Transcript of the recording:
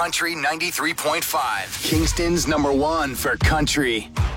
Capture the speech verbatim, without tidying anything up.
Country ninety-three point five. Kingston's number one for country.